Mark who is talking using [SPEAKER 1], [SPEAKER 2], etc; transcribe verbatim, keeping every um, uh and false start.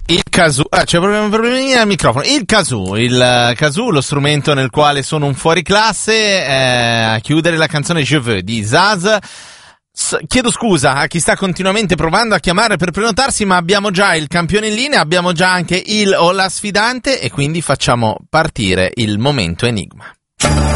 [SPEAKER 1] Il kazoo, ah, c'è un problemino al microfono. Il kazoo, il kazoo, lo strumento nel quale sono un fuoriclasse, eh, a chiudere la canzone Je veux di Zaz. S- chiedo scusa a chi sta continuamente provando a chiamare per prenotarsi, ma abbiamo già il campione in linea, abbiamo già anche il o la sfidante e quindi facciamo partire il momento enigma.